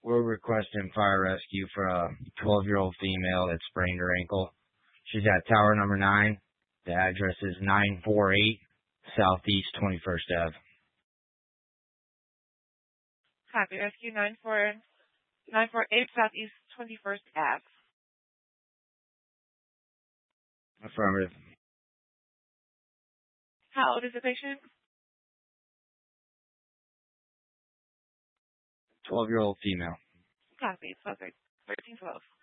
We're requesting fire rescue for a 12-year-old female that sprained her ankle. She's at tower number 9. The address is 948 Southeast 21st Ave. Copy. Rescue 948 Southeast 21st Ave. Affirmative. How old is the patient? 12-year-old female. Copy. 1312.